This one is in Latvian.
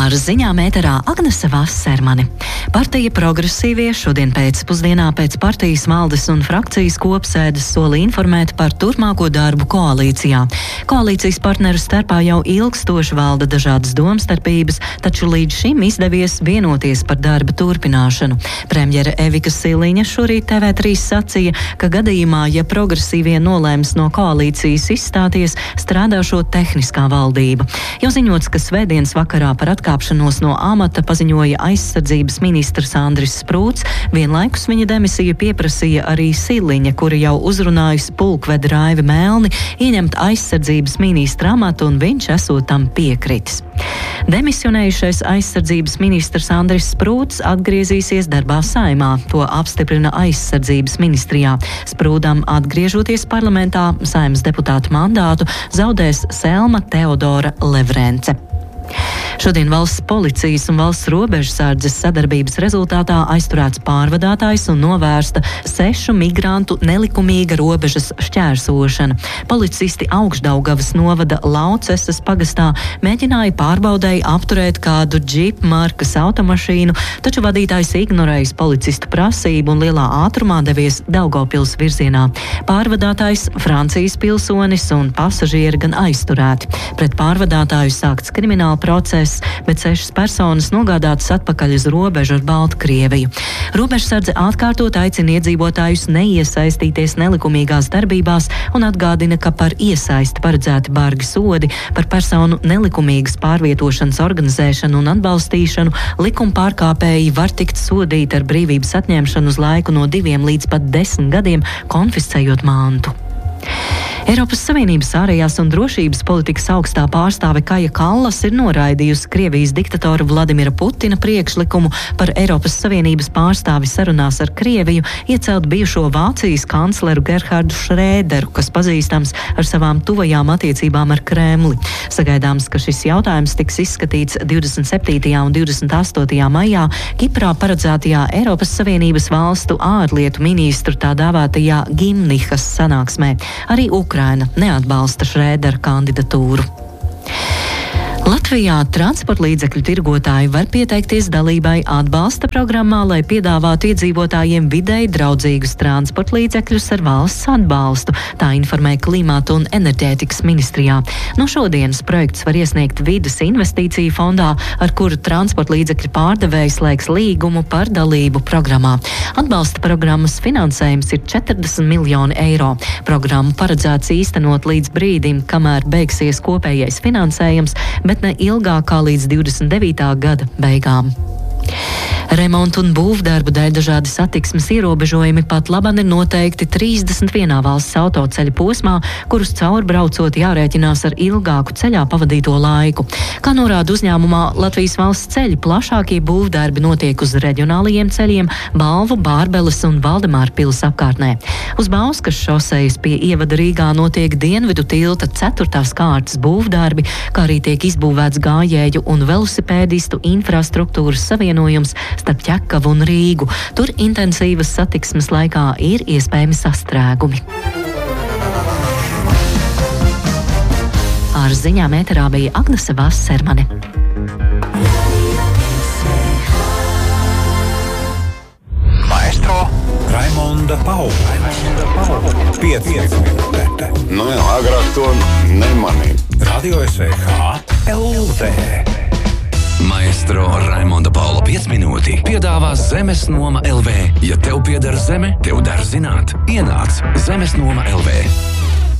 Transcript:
Ar ziņām ēterā Agnese Vassermane. Partija Progresīvie šodien pēcpusdienā pēc partijas valdes un frakcijas kopsēdes sola informēt par turpmāko darbu koalīcijā. Koalīcijas partneru starpā jau ilgstoši valda dažādas domstarpības, taču līdz šim izdevies vienoties par darba turpināšanu. Premjere Evika Siliņa šorīt TV3 sacīja, ka gadījumā, ja Progresīvie nolēms no koalīcijas izstāties, strādāšot tehniskā valdība. Jau ziņots, ka svētdienas vakarā par atkāpšanos no amata paziņoja aizsardzības ministrs Andris Sprūts, vienlaikus viņa demisiju pieprasīja arī Siliņa, kura jau uzrunājusi pulkvedi Raivi Melni ieņemt aizsardzības ministra amatu, un viņš esot tam piekritis. Demisionējušais aizsardzības ministrs Andris Sprūts atgriezīsies darbā Saeimā, to apstiprina aizsardzības ministrijā. Sprūdam atgriežoties parlamentā, Saeimas deputātu mandātu zaudēs Selma Teodora Levrence. Šodien valsts policijas un valsts robežsardzes sadarbības rezultātā aizturēts pārvadātājs un novērsta 6 migrantu nelikumīga robežas šķērsošana. Policisti Augšdaugavas novada Laucesas pagastā mēģināja pārbaudēji apturēt kādu džipa markas automašīnu, taču vadītājs ignorējis policistu prasību un lielā ātrumā devies Daugavpils virzienā. Pārvadātājs, Francijas pilsonis un pasažieri gan aizturēti. Pret pārvadātāju sākts krimināla process, bet 6 personas nogādātas atpakaļ uz robežu ar Baltkrieviju. Robežsardze atkārtot aicina iedzīvotājus neiesaistīties nelikumīgās darbībās un atgādina, ka par iesaisti paredzēti bargi sodi, par personu nelikumīgas pārvietošanas organizēšanu un atbalstīšanu likuma pārkāpēji var tikt sodīti ar brīvības atņemšanu uz laiku no 2 līdz pat 10 gadiem, konfiscējot mantu. Eiropas Savienības ārējās un drošības politikas augstā pārstāve Kaja Kallas ir noraidījusi Krievijas diktatora Vladimira Putina priekšlikumu par Eiropas Savienības pārstāvi sarunās ar Krieviju iecelt bijušo Vācijas kancleru Gerhardu Šrēderu, kas pazīstams ar savām tuvajām attiecībām ar Kremli. Sagaidāms, ka šis jautājums tiks izskatīts 27. un 28. maijā Kiprā paredzētajā Eiropas Savienības valstu ārlietu ministru tā dāvētajā Gimnihas sanāksmē. Arī Ukraina neatbalsta Šrēdera kandidatūru. Latvijā transporta līdzekļu tirgotāji var pieteikties dalībai atbalsta programmā, lai piedāvātu iedzīvotājiem videi draudzīgus transporta līdzekļus ar valsts atbalstu, tā informē Klimata un enerģētikas ministrijā. No šodienas projekts var iesniegt vides investīciju fondā, ar kuru transporta līdzekļu pārdevējs slēgs līgumu par dalību programmā. Atbalsta programmas finansējums ir 40 miljoni eiro. Programmu paredzēts īstenot līdz brīdim, kamēr beigsies kopējais finansējums, bet ne ilgāk kā līdz 29. gada beigām. Remontu un būvdarbu dēļ dažādi satiksmes ierobežojumi pat laban ir noteikti 31 valsts autoceļa posmā, kurus caurbraucot jārēķinās ar ilgāku ceļā pavadīto laiku. Kā norāda uzņēmumā Latvijas valsts ceļi, plašākie būvdarbi notiek uz reģionālajiem ceļiem Balvu, Bārbeles un Valdemāra pils apkārtnē. Uz Bauskas šosejas pie ievada Rīgā notiek Dienvidu tilta 4. kārtas būvdarbi, kā arī tiek izbūvēts gājēju un velosipēdistu infrastruktūras savienojums starp Ķekavu un Rīgu. Tur intensīvas satiksmes laikā ir iespējami sastrēgumi. Ar ziņām ēterā bija Agnese Vassermane. Maestro Raimonda Paula. 5 minūtes. Nu jā, agrāk to nemanīju. Radio SVH LV. Maestro Raimonda Paula 5 minūti piedāvā Zemes noma LV. Ja tev pieder zeme, tev der zināt. Ienāc Zemes noma LV.